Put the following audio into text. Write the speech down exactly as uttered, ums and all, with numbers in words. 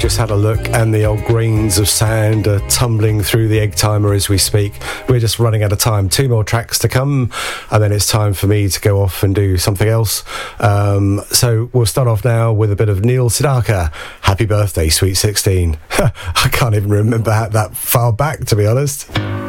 just had a look, and the old grains of sand are tumbling through the egg timer as we speak. We're just running out of time. Two more tracks to come, and then it's time for me to go off and do something else. Um, so we'll start off now with a bit of Neil Sedaka. Happy birthday, Sweet sixteen. I can't even remember that far back, to be honest.